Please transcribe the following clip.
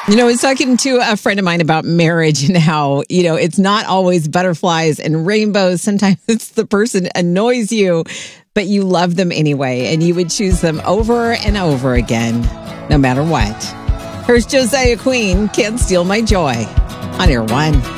I was talking to a friend of mine about marriage and how, it's not always butterflies and rainbows. Sometimes it's the person annoys you, but you love them anyway, and you would choose them over and over again, no matter what. Here's Josiah Queen, Can't Steal My Joy, on Air One.